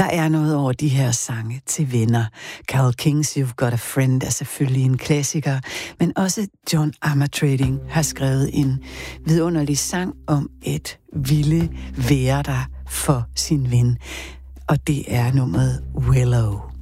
er noget over de her sange til venner. Carole Kings You've Got a Friend er selvfølgelig en klassiker, men også John Armatrading har skrevet en vidunderlig sang om et ville være der for sin ven. Og det er nummeret Willow.